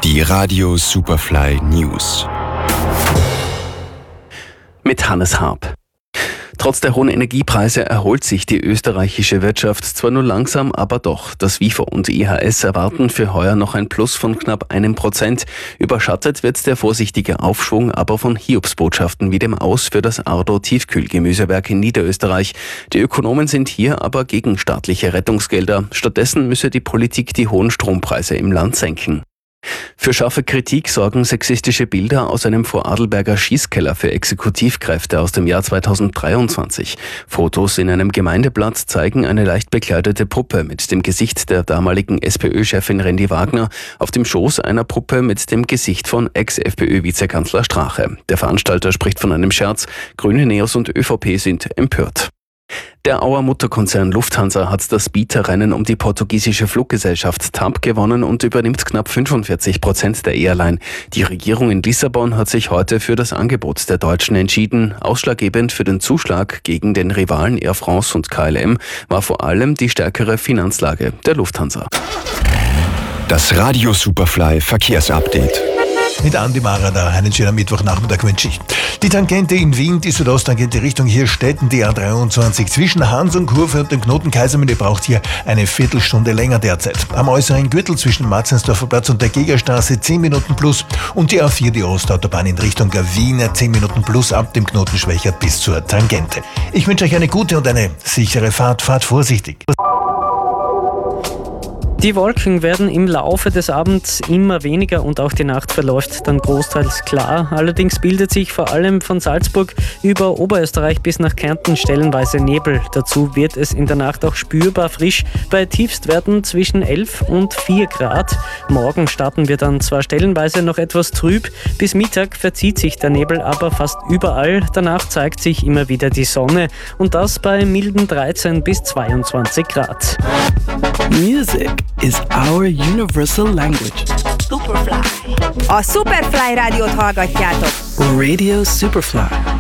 Die Radio Superfly News. Mit Hannes Harp. Trotz der hohen Energiepreise erholt sich die österreichische Wirtschaft zwar nur langsam, aber doch. Das WIFO und IHS erwarten für heuer noch ein Plus von knapp 1%. Überschattet wird der vorsichtige Aufschwung aber von Hiobsbotschaften wie dem Aus für das Ardo Tiefkühlgemüsewerk in Niederösterreich. Die Ökonomen sind hier aber gegen staatliche Rettungsgelder. Stattdessen müsse die Politik die hohen Strompreise im Land senken. Für scharfe Kritik sorgen sexistische Bilder aus einem Vorarlberger Schießkeller für Exekutivkräfte aus dem Jahr 2023. Fotos in einem Gemeindeblatt zeigen eine leicht bekleidete Puppe mit dem Gesicht der damaligen SPÖ-Chefin Rendi Wagner auf dem Schoß einer Puppe mit dem Gesicht von Ex-FPÖ-Vizekanzler Strache. Der Veranstalter spricht von einem Scherz. Grüne, Neos und ÖVP sind empört. Der Auer Mutterkonzern Lufthansa hat das Bieterrennen um die portugiesische Fluggesellschaft TAP gewonnen und übernimmt knapp 45% der Airline. Die Regierung in Lissabon hat sich heute für das Angebot der Deutschen entschieden. Ausschlaggebend für den Zuschlag gegen den Rivalen Air France und KLM war vor allem die stärkere Finanzlage der Lufthansa. Das Radio Superfly Verkehrsupdate. Mit Andi Mara da, einen schönen Mittwochnachmittag wünsche ich. Die Tangente in Wien, die Südosttangente Richtung Hirstetten, die A23 zwischen Hans und Kurve und dem Knoten Kaisermühle braucht hier eine Viertelstunde länger derzeit. Am äußeren Gürtel zwischen Marzensdorfer Platz und der Gegerstraße 10 Minuten plus und die A4, die Ostautobahn in Richtung Wien 10 Minuten plus ab dem Knoten Schwächert bis zur Tangente. Ich wünsche euch eine gute und eine sichere Fahrt. Fahrt vorsichtig. Die Wolken werden im Laufe des Abends immer weniger und auch die Nacht verläuft dann großteils klar. Allerdings bildet sich vor allem von Salzburg über Oberösterreich bis nach Kärnten stellenweise Nebel. Dazu wird es in der Nacht auch spürbar frisch, bei Tiefstwerten zwischen 11 und 4 Grad. Morgen starten wir dann zwar stellenweise noch etwas trüb, bis Mittag verzieht sich der Nebel aber fast überall. Danach zeigt sich immer wieder die Sonne und das bei milden 13 bis 22 Grad. Music is our universal language. Superfly. A Superfly rádiót hallgatjátok. Radio Superfly.